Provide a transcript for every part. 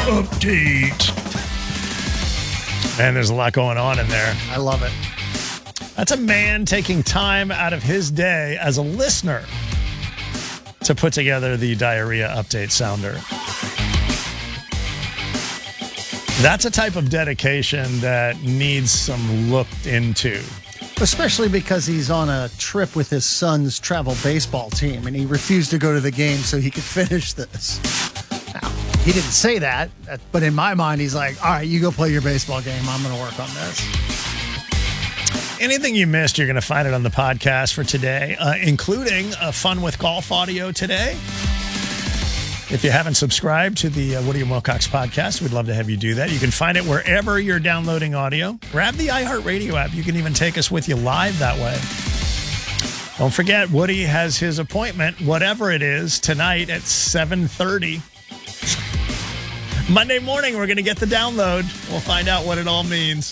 update. And there's a lot going on in there. I love it. That's a man taking time out of his day as a listener to put together the diarrhea update sounder. That's a type of dedication that needs some looked into. Especially because he's on a trip with his son's travel baseball team, and he refused to go to the game so he could finish this. Now, he didn't say that, but in my mind, he's like, all right, you go play your baseball game. I'm going to work on this. Anything you missed, you're going to find it on the podcast for today, including a Fun with Golf audio today. If you haven't subscribed to the Woody and Wilcox podcast, we'd love to have you do that. You can find it wherever you're downloading audio. Grab the iHeartRadio app. You can even take us with you live that way. Don't forget, Woody has his appointment, whatever it is, tonight at 7:30. Monday morning, we're going to get the download. We'll find out what it all means.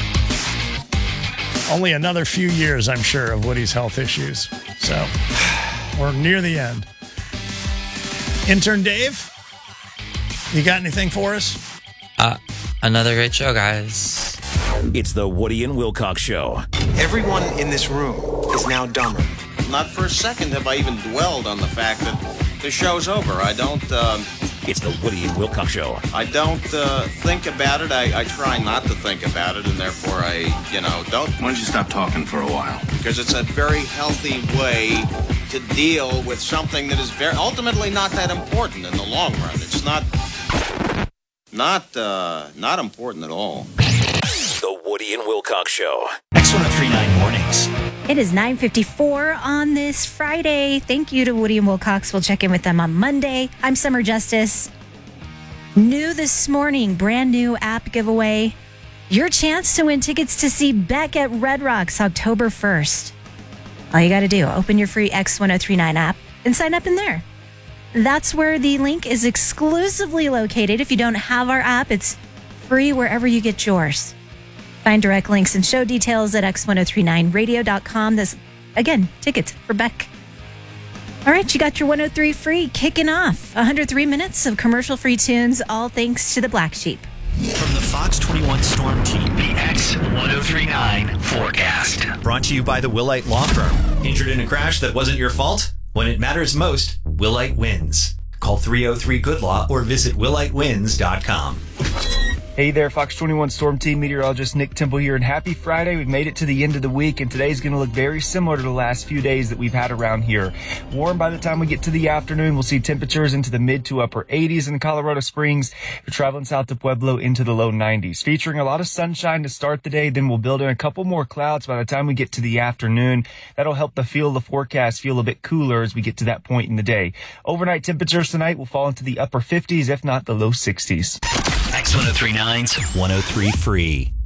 Only another few years, I'm sure, of Woody's health issues. So we're near the end. Intern Dave, you got anything for us? Another great show, guys. It's the Woody and Wilcox Show. Everyone in this room is now dumber. Not for a second have I even dwelled on the fact that the show's over. I don't... It's the Woody and Wilcox Show. I don't think about it. I try not to think about it, and therefore I, don't. Why don't you stop talking for a while? Because it's a very healthy way to deal with something that is ultimately not that important in the long run. It's not important at all. The Woody and Wilcox Show. X1039 Mornings. It is 9:54 on this Friday. Thank you to Woody and Wilcox. We'll check in with them on Monday. I'm Summer Justice. New this morning, brand new app giveaway. Your chance to win tickets to see Beck at Red Rocks October 1st. All you got to do, open your free X1039 app and sign up in there. That's where the link is exclusively located. If you don't have our app, it's free wherever you get yours. Find direct links and show details at x1039radio.com. That's, again, tickets for Beck. All right, you got your 103 free kicking off. 103 minutes of commercial-free tunes, all thanks to the Black Sheep. From the Fox 21 Storm Team, the X1039 forecast. Brought to you by the Willite Law Firm. Injured in a crash that wasn't your fault? When it matters most, Willite wins. Call 303-GOOD-LAW or visit willitewins.com. Hey there, Fox 21 Storm Team meteorologist Nick Temple here, and happy Friday. We've made it to the end of the week, and today's going to look very similar to the last few days that we've had around here. Warm by the time we get to the afternoon. We'll see temperatures into the mid to upper 80s in Colorado Springs. If you're traveling south to Pueblo, into the low 90s. Featuring a lot of sunshine to start the day, then we'll build in a couple more clouds by the time we get to the afternoon. That'll help the forecast feel a bit cooler as we get to that point in the day. Overnight temperatures tonight will fall into the upper 50s, if not the low 60s. X1039's 103 free.